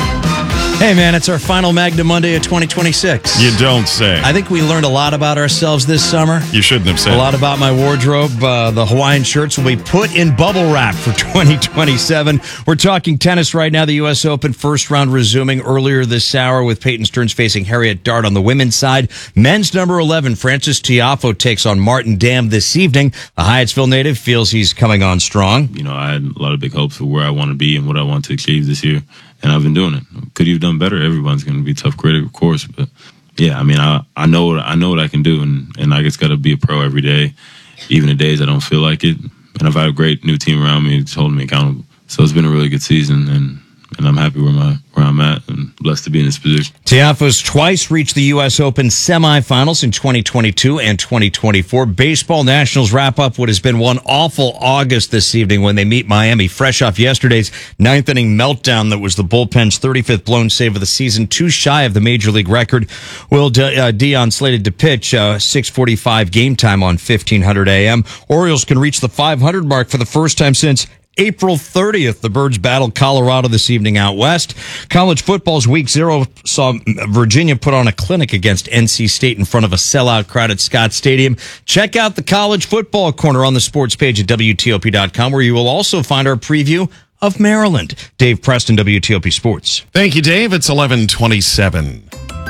Hey, man, it's our final Magna Monday of twenty twenty-six. You don't say. I think we learned a lot about ourselves this summer. You shouldn't have said. A lot about my wardrobe. Uh, the Hawaiian shirts will be put in bubble wrap for twenty twenty-seven. We're talking tennis right now. The U S Open first round resuming earlier this hour with Peyton Stearns facing Harriet Dart on the women's side. Men's number eleven, Francis Tiafoe, takes on Martin Dam this evening. The Hyattsville native feels he's coming on strong. You know, I had a lot of big hopes for where I want to be and what I want to achieve this year. And I've been doing it. Could you have done better? Everyone's going to be a tough critic, of course. But yeah, I mean, I I know what I know what I can do, and and I just got to be a pro every day, even the days I don't feel like it. And I've had a great new team around me that's holding me accountable. So it's been a really good season, and and I'm happy where my where I'm at, and blessed to be in this position. Tiafoe's twice reached the U S Open semifinals in twenty twenty-two and twenty twenty-four. Baseball Nationals wrap up what has been one awful August this evening when they meet Miami, fresh off yesterday's ninth inning meltdown that was the bullpen's thirty-fifth blown save of the season, too shy of the major league record. Will De- uh, Dion slated to pitch uh, six forty-five game time on fifteen hundred A M. Orioles can reach the five hundred mark for the first time since April thirtieth. The Birds battled Colorado this evening out west. College football's week zero saw Virginia put on a clinic against N C State in front of a sellout crowd at Scott Stadium. Check out the College Football Corner on the sports page at W T O P dot com, where you will also find our preview of Maryland. Dave Preston, W T O P Sports. Thank you, Dave. It's eleven twenty-seven.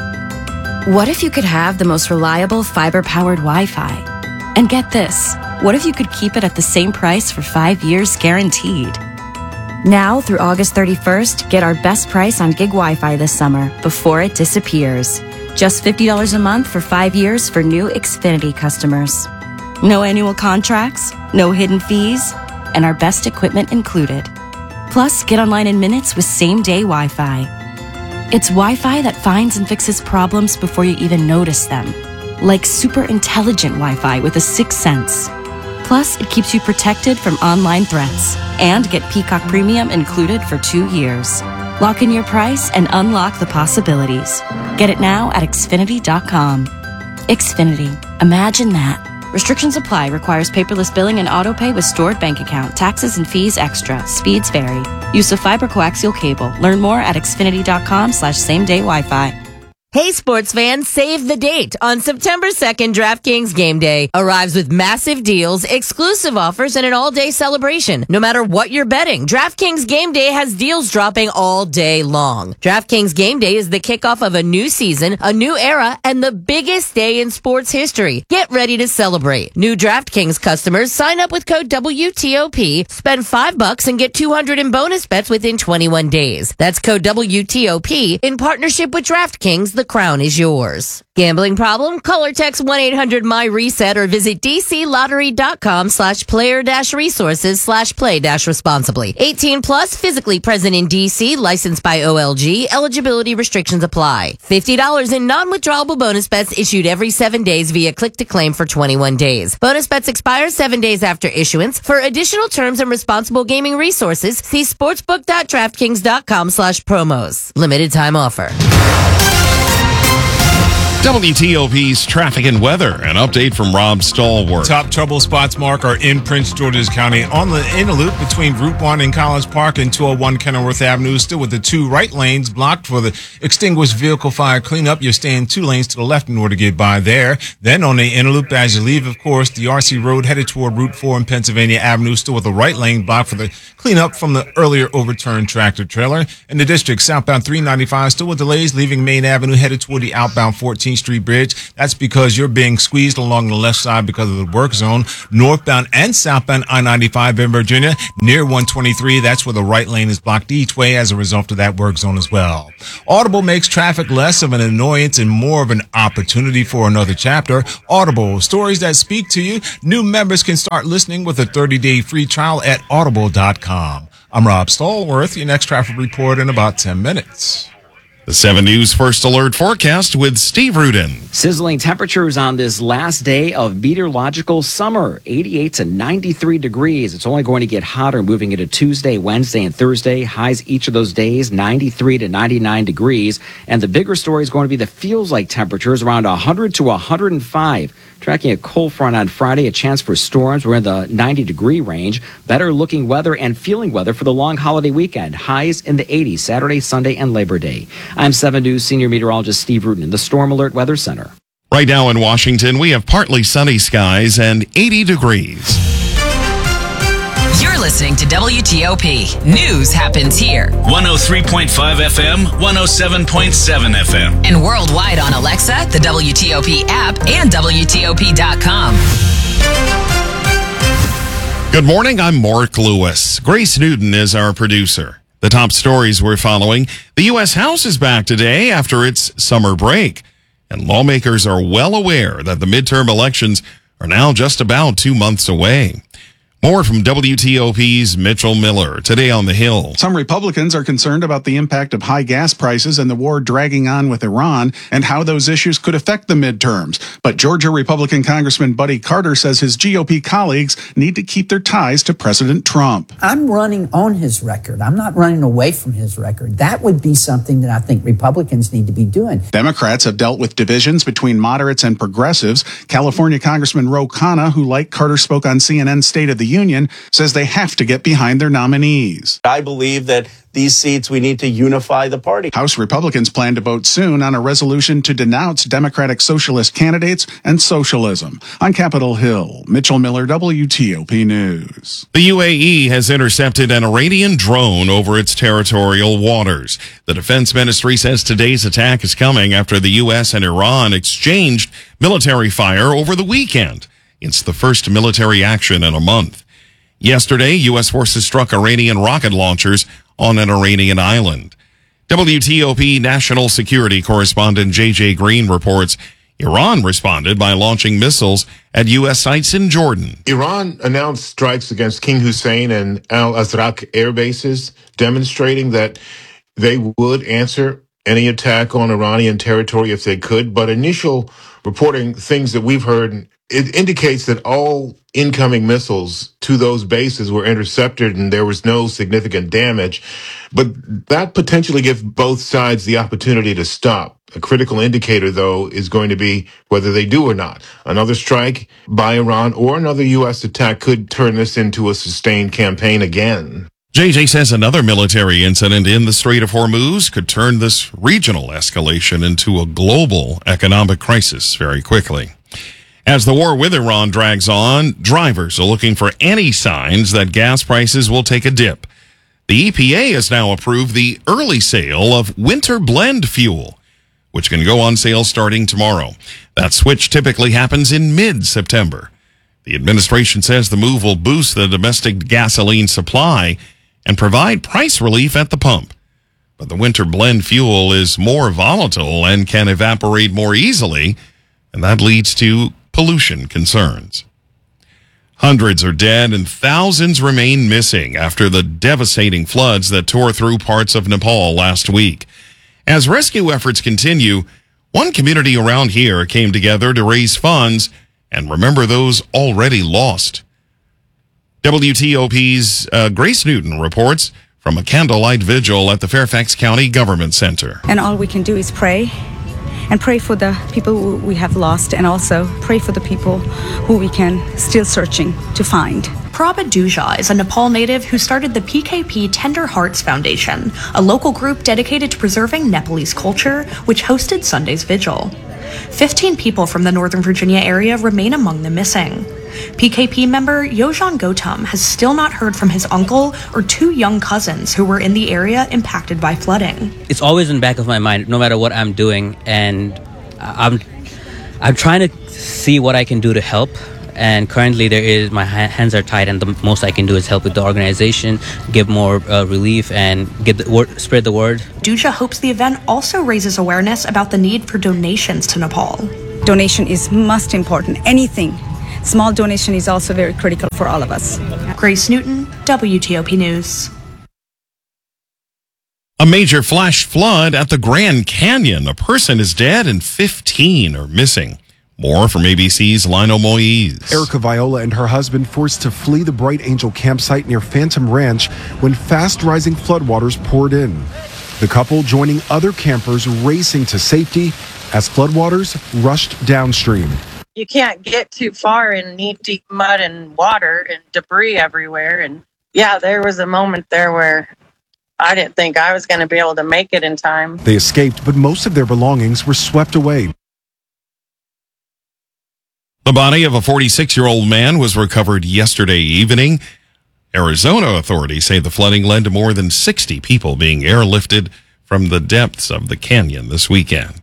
What if you could have the most reliable fiber-powered Wi-Fi? And get this, what if you could keep it at the same price for five years guaranteed? Now through August thirty-first, get our best price on gig Wi-Fi this summer before it disappears. Just fifty dollars a month for five years for new Xfinity customers. No annual contracts, no hidden fees, and our best equipment included. Plus, get online in minutes with same-day Wi-Fi. It's Wi-Fi that finds and fixes problems before you even notice them. Like super intelligent Wi-Fi with a sixth sense. Plus, it keeps you protected from online threats. And get Peacock Premium included for two years. Lock in your price and unlock the possibilities. Get it now at Xfinity dot com. Xfinity. Imagine that. Restrictions apply. Requires paperless billing and autopay with stored bank account. Taxes and fees extra. Speeds vary. Use of fiber coaxial cable. Learn more at Xfinity dot com slash same day Wi-Fi. Hey sports fans, save the date. On September second, DraftKings Game Day arrives with massive deals, exclusive offers, and an all-day celebration. No matter what you're betting, DraftKings Game Day has deals dropping all day long. DraftKings Game Day is the kickoff of a new season, a new era, and the biggest day in sports history. Get ready to celebrate. New DraftKings customers sign up with code W T O P, spend five bucks, and get two hundred in bonus bets within twenty-one days. That's code W T O P in partnership with DraftKings. The crown is yours. Gambling problem? Call or text one eight hundred M Y reset or visit dclottery.com slash player dash resources slash play dash responsibly. eighteen plus, physically present in D C, licensed by O L G. Eligibility restrictions apply. fifty dollars in non-withdrawable bonus bets issued every seven days via click to claim for twenty-one days. Bonus bets expire seven days after issuance. For additional terms and responsible gaming resources, see sportsbook.draftkings.com slash promos. Limited time offer. W T O P's traffic and weather. An update from Rob Stallworth. Top trouble spots, Mark, are in Prince George's County on the inner loop between Route one and College Park and two oh one Kenilworth Avenue, still with the two right lanes blocked for the extinguished vehicle fire cleanup. You're staying two lanes to the left in order to get by there. Then on the inner loop as you leave, of course, the R C Road headed toward Route four and Pennsylvania Avenue, still with the right lane blocked for the cleanup from the earlier overturned tractor trailer. In the district, southbound three ninety-five still with delays leaving Main Avenue headed toward the outbound fourteenth Street Bridge. That's because you're being squeezed along the left side because of the work zone. Northbound and southbound I ninety-five in Virginia near one twenty-three. That's where the right lane is blocked each way as a result of that work zone as well. Audible makes traffic less of an annoyance and more of an opportunity for another chapter. Audible, stories that speak to you. New members can start listening with a thirty-day free trial at audible dot com. I'm Rob Stallworth. Your next traffic report in about ten minutes. The seven News First Alert forecast with Steve Rudin. Sizzling temperatures on this last day of meteorological summer, eighty-eight to ninety-three degrees. It's only going to get hotter moving into Tuesday, Wednesday, and Thursday. Highs each of those days, ninety-three to ninety-nine degrees. And the bigger story is going to be the feels like temperatures around one hundred to one hundred five. Tracking a cold front on Friday, a chance for storms. We're in the ninety degree range. Better looking weather and feeling weather for the long holiday weekend. Highs in the eighties Saturday, Sunday, and Labor Day. I'm seven News senior meteorologist Steve Rudin in the Storm Alert Weather Center. Right now in Washington, we have partly sunny skies and eighty degrees. You're listening to W T O P. News happens here. one oh three point five F M, one oh seven point seven F M. And worldwide on Alexa, the W T O P app, and W T O P dot com. Good morning, I'm Mark Lewis. Grace Newton is our producer. The top stories we're following. The U S House is back today after its summer break. And lawmakers are well aware that the midterm elections are now just about two months away. More from W T O P's Mitchell Miller today on the Hill. Some Republicans are concerned about the impact of high gas prices and the war dragging on with Iran and how those issues could affect the midterms. But Georgia Republican Congressman Buddy Carter says his G O P colleagues need to keep their ties to President Trump. I'm running on his record. I'm not running away from his record. That would be something that I think Republicans need to be doing. Democrats have dealt with divisions between moderates and progressives. California Congressman Ro Khanna, who like Carter spoke on C N N's State of the Union, says they have to get behind their nominees. I believe that these seats, we need to unify the party. House Republicans plan to vote soon on a resolution to denounce Democratic Socialist candidates and socialism. On Capitol Hill, Mitchell Miller, W T O P News. The U A E has intercepted an Iranian drone over its territorial waters. The Defense Ministry says today's attack is coming after the U S and Iran exchanged military fire over the weekend. It's the first military action in a month. Yesterday, U S forces struck Iranian rocket launchers on an Iranian island. W T O P national security correspondent J J Green reports Iran responded by launching missiles at U S sites in Jordan. Iran announced strikes against King Hussein and Al Azraq air bases, demonstrating that they would answer any attack on Iranian territory if they could. But initial reporting, things that we've heard, it indicates that all incoming missiles to those bases were intercepted and there was no significant damage. But that potentially gives both sides the opportunity to stop. A critical indicator, though, is going to be whether they do or not. Another strike by Iran or another U S attack could turn this into a sustained campaign again. J J says another military incident in the Strait of Hormuz could turn this regional escalation into a global economic crisis very quickly. As the war with Iran drags on, drivers are looking for any signs that gas prices will take a dip. The E P A has now approved the early sale of winter blend fuel, which can go on sale starting tomorrow. That switch typically happens in mid-September. The administration says the move will boost the domestic gasoline supply and provide price relief at the pump. But the winter blend fuel is more volatile and can evaporate more easily, and that leads to pollution concerns. Hundreds are dead and thousands remain missing after the devastating floods that tore through parts of Nepal last week. As rescue efforts continue, one community around here came together to raise funds and remember those already lost. W T O P's uh, Grace Newton reports from a candlelight vigil at the Fairfax County Government Center. And all we can do is pray and pray for the people who we have lost, and also pray for the people who we can still searching to find. Prabha Duja is a Nepal native who started the P K P Tender Hearts Foundation, a local group dedicated to preserving Nepalese culture, which hosted Sunday's vigil. Fifteen people from the Northern Virginia area remain among the missing. P K P member Yojan Gautam has still not heard from his uncle or two young cousins who were in the area impacted by flooding. It's always in the back of my mind, no matter what I'm doing, and I'm I'm trying to see what I can do to help. And currently, there is my hands are tied, and the most I can do is help with the organization, give more uh, relief, and get the word, spread the word. Duja hopes the event also raises awareness about the need for donations to Nepal. Donation is most important. Anything. Small donation is also very critical for all of us. Grace Newton, W T O P News. A major flash flood at the Grand Canyon. A person is dead and fifteen are missing. More from A B C's Lionel Moise. Erica Viola and her husband forced to flee the Bright Angel campsite near Phantom Ranch when fast-rising floodwaters poured in. The couple joining other campers racing to safety as floodwaters rushed downstream. You can't get too far in knee-deep mud and water and debris everywhere. And yeah, there was a moment there where I didn't think I was going to be able to make it in time. They escaped, but most of their belongings were swept away. The body of a forty-six-year-old man was recovered yesterday evening. Arizona authorities say the flooding led to more than sixty people being airlifted from the depths of the canyon this weekend.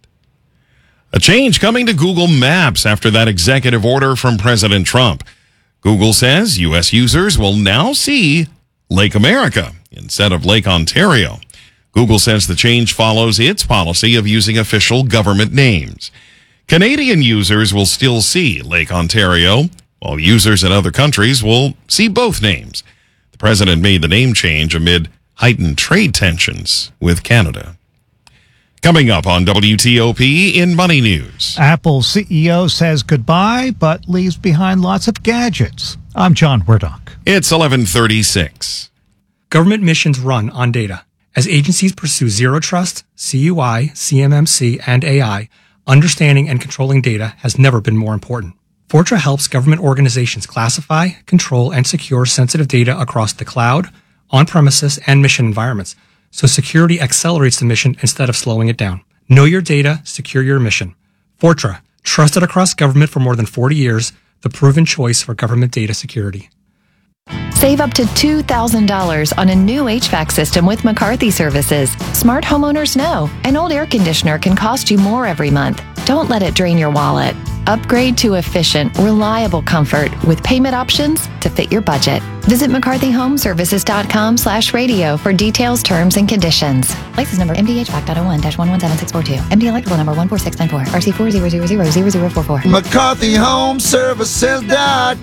A change coming to Google Maps after that executive order from President Trump. Google says U S users will now see Lake America instead of Lake Ontario. Google says the change follows its policy of using official government names. Canadian users will still see Lake Ontario, while users in other countries will see both names. The president made the name change amid heightened trade tensions with Canada. Coming up on W T O P in Money News. Apple C E O says goodbye, but leaves behind lots of gadgets. I'm John Werdock. It's eleven thirty-six. Government missions run on data. As agencies pursue zero trust, C U I, C M M C, and A I, understanding and controlling data has never been more important. Fortra helps government organizations classify, control, and secure sensitive data across the cloud, on-premises, and mission environments, so security accelerates the mission instead of slowing it down. Know your data, secure your mission. Fortra, trusted across government for more than forty years, the proven choice for government data security. Save up to two thousand dollars on a new H V A C system with McCarthy Services. Smart homeowners know an old air conditioner can cost you more every month. Don't let it drain your wallet. Upgrade to efficient, reliable comfort with payment options to fit your budget. Visit mccarthy home services dot com slash radio for details, terms, and conditions. License number M D H V A C dot oh one dash one one seven six four two. M D electrical number one four six nine four. R C four zero zero zero zero zero four four. mccarthy home services dot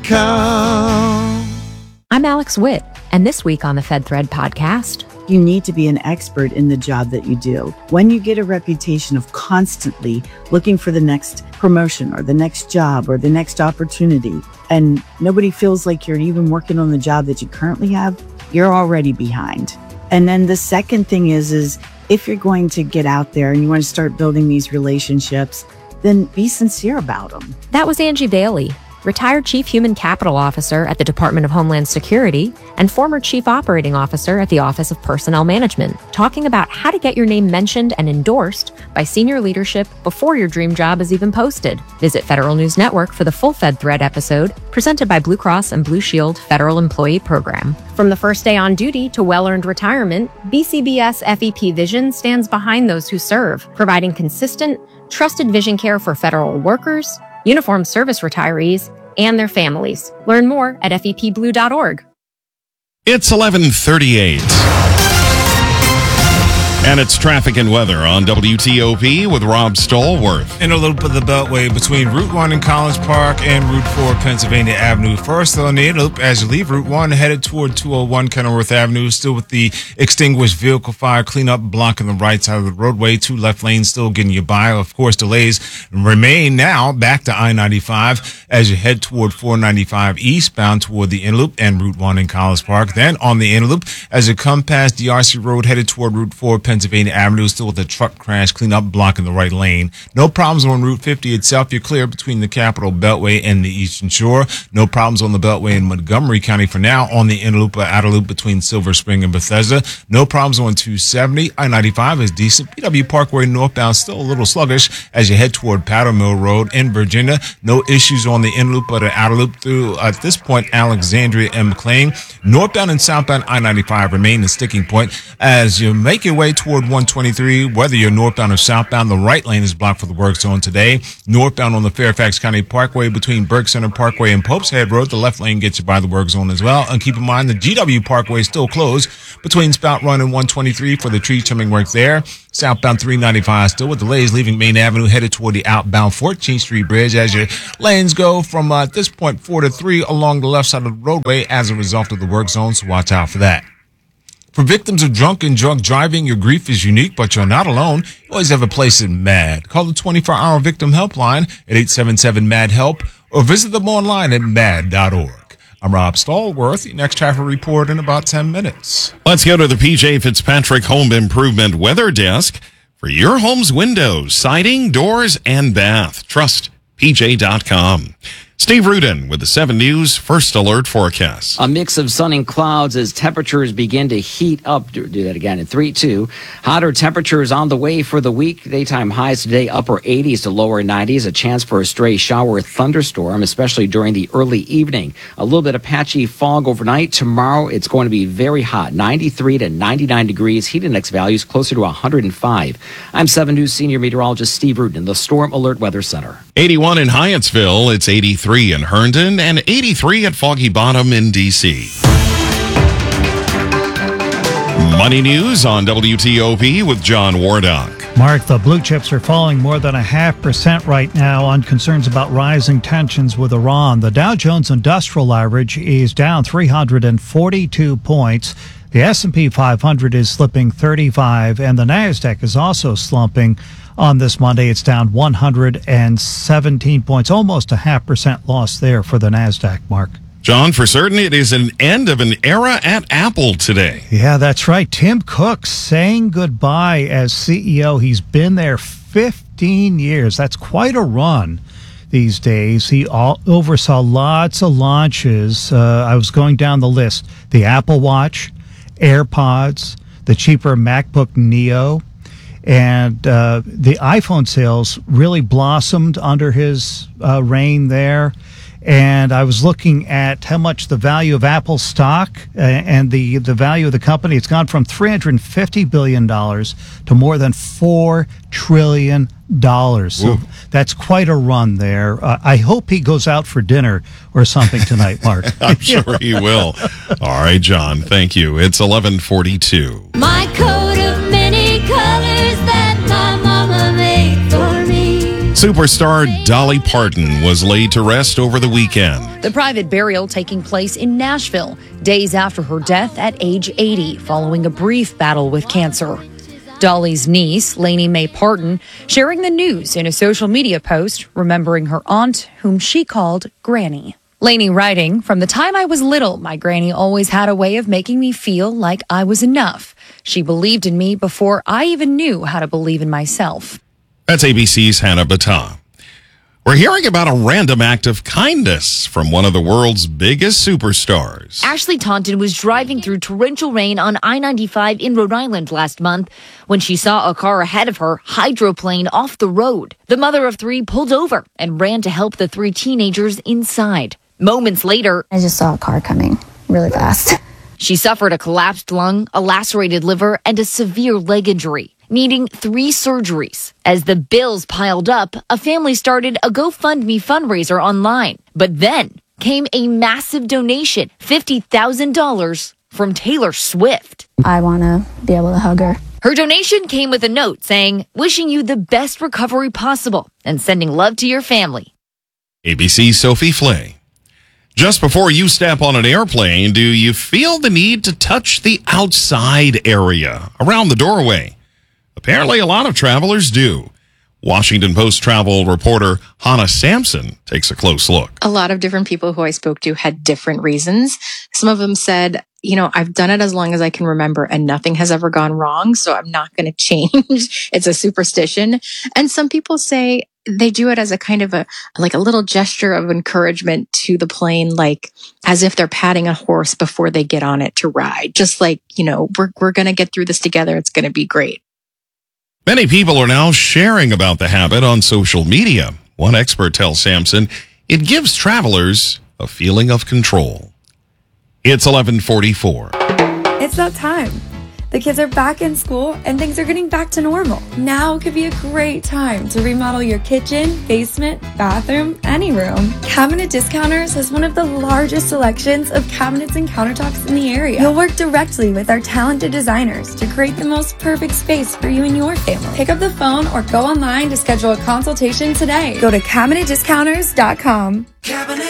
com. I'm Alex Witt, and this week on the FedThread podcast, you need to be an expert in the job that you do. When you get a reputation of constantly looking for the next promotion or the next job or the next opportunity, and nobody feels like you're even working on the job that you currently have, you're already behind. And then the second thing is, is if you're going to get out there and you want to start building these relationships, then be sincere about them. That was Angie Bailey, retired Chief Human Capital Officer at the Department of Homeland Security and former Chief Operating Officer at the Office of Personnel Management, talking about how to get your name mentioned and endorsed by senior leadership before your dream job is even posted. Visit Federal News Network for the full FedThread episode, presented by Blue Cross and Blue Shield Federal Employee Program. From the first day on duty to well-earned retirement, B C B S F E P Vision stands behind those who serve, providing consistent, trusted vision care for federal workers, uniformed service retirees, and their families. Learn more at F E P blue dot org. It's eleven thirty-eight. And it's traffic and weather on W T O P with Rob Stallworth. In a loop of the Beltway between Route one and College Park and Route four, Pennsylvania Avenue. First, on the loop as you leave Route one, headed toward two oh one Kenilworth Avenue, still with the extinguished vehicle fire cleanup blocking the right side of the roadway. Two left lanes still getting you by. Of course, delays remain now back to I ninety-five as you head toward four ninety-five eastbound toward the in loop and Route one in College Park. Then on the in loop as you come past D R C Road, headed toward Route four, Pennsylvania Pennsylvania Avenue, still with a truck crash cleanup blocking the right lane. No problems on Route fifty itself. You're clear between the Capitol Beltway and the Eastern Shore. No problems on the Beltway in Montgomery County for now. On the inner loop or outer loop between Silver Spring and Bethesda. No problems on two seventy. I ninety-five is decent. P W Parkway northbound still a little sluggish as you head toward Powder Mill Road in Virginia. No issues on the inner loop or the outer loop through, at this point, Alexandria and McLean. Northbound and southbound I ninety-five remain the sticking point. As you make your way toward one twenty-three, whether you're northbound or southbound, the right lane is blocked for the work zone today. Northbound on the Fairfax County Parkway between Burke Center Parkway and Pope's Head Road, the left lane gets you by the work zone as well. And keep in mind, the G W Parkway is still closed between Spout Run and one twenty-three for the tree trimming work there. Southbound three ninety-five still with delays leaving Main Avenue headed toward the outbound fourteenth Street Bridge as your lanes go from uh, at this point four to three along the left side of the roadway as a result of the work zone, so watch out for that. For victims of drunk and drunk driving, your grief is unique, but you're not alone. You always have a place at MAD. Call the twenty-four hour victim helpline at eight seven seven MAD HELP or visit them online at mad dot org. I'm Rob Stallworth. The next traffic report in about ten minutes. Let's go to the P J Fitzpatrick Home Improvement Weather Desk for your home's windows, siding, doors, and bath. Trust P J dot com. Steve Rudin with the seven News First Alert Forecast. A mix of sun and clouds as temperatures begin to heat up. Do, do that again in three, two. Hotter temperatures on the way for the week. Daytime highs today, upper eighties to lower nineties. A chance for a stray shower or thunderstorm, especially during the early evening. A little bit of patchy fog overnight. Tomorrow, it's going to be very hot, ninety-three to ninety-nine degrees. Heat index values closer to one hundred five. I'm seven News senior meteorologist Steve Rudin, the Storm Alert Weather Center. eighty-one in Hyattsville. It's eighty-three in Herndon and eighty-three at Foggy Bottom in D C. Money news on W T O P with John Wardock. Mark, the blue chips are falling more than a half percent right now on concerns about rising tensions with Iran. The Dow Jones Industrial Average is down three hundred forty-two points. The S and P five hundred is slipping thirty-five, and the NASDAQ is also slumping. On this Monday, it's down one hundred seventeen points, almost a half percent loss there for the NASDAQ, Mark. John, for certain, it is an end of an era at Apple today. Yeah, that's right. Tim Cook saying goodbye as C E O. He's been there fifteen years. That's quite a run these days. He all, oversaw lots of launches. Uh, I was going down the list. The Apple Watch, AirPods, the cheaper MacBook Neo, and uh, the iPhone sales really blossomed under his uh, reign there. And I was looking at how much the value of Apple stock uh, and the, the value of the company. It's gone from three hundred fifty billion dollars to more than four trillion dollars. So Ooh. That's quite a run there. Uh, I hope he goes out for dinner or something tonight, Mark. I'm sure he will. All right, John, thank you. It's eleven forty-two. My coat of many colors that my mama made for me. Superstar Dolly Parton was laid to rest over the weekend. The private burial taking place in Nashville, days after her death at age eighty, following a brief battle with cancer. Dolly's niece, Lainey Mae Parton, sharing the news in a social media post, remembering her aunt, whom she called Granny. Lainey writing, "From the time I was little, my granny always had a way of making me feel like I was enough. She believed in me before I even knew how to believe in myself." That's A B C's Hannah Battah. We're hearing about a random act of kindness from one of the world's biggest superstars. Ashley Taunton was driving through torrential rain on I ninety-five in Rhode Island last month when she saw a car ahead of her hydroplane off the road. The mother of three pulled over and ran to help the three teenagers inside. Moments later, I just saw a car coming really fast. She suffered a collapsed lung, a lacerated liver, and a severe leg injury, needing three surgeries. As the bills piled up, a family started a GoFundMe fundraiser online. But then came a massive donation, fifty thousand dollars from Taylor Swift. I want to be able to hug her. Her donation came with a note saying, "Wishing you the best recovery possible and sending love to your family." A B C's Sophie Flay. Just before you step on an airplane, do you feel the need to touch the outside area around the doorway? Apparently, a lot of travelers do. Washington Post travel reporter Hannah Sampson takes a close look. A lot of different people who I spoke to had different reasons. Some of them said, you know, I've done it as long as I can remember and nothing has ever gone wrong, so I'm not going to change. It's a superstition. And some people say they do it as a kind of a, like a little gesture of encouragement to the plane, like as if they're patting a horse before they get on it to ride. Just like, you know, we're, we're going to get through this together. It's going to be great. Many people are now sharing about the habit on social media. One expert tells Sampson it gives travelers a feeling of control. It's eleven forty-four. It's that time. The kids are back in school and things are getting back to normal. Now could be a great time to remodel your kitchen, basement, bathroom, any room. Cabinet Discounters has one of the largest selections of cabinets and countertops in the area. You'll work directly with our talented designers to create the most perfect space for you and your family. Pick up the phone or go online to schedule a consultation today. Go to cabinet discounters dot com. Cabinet